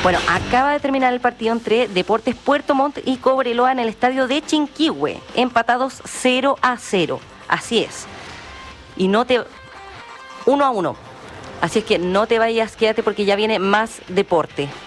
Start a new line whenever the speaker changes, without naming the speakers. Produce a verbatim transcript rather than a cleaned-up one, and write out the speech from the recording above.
Bueno, acaba de terminar el partido entre Deportes Puerto Montt y Cobreloa en el estadio de Chinquihue, empatados cero a cero. Así es. Y no te... uno a uno. Así es que no te vayas, quédate porque ya viene más deporte.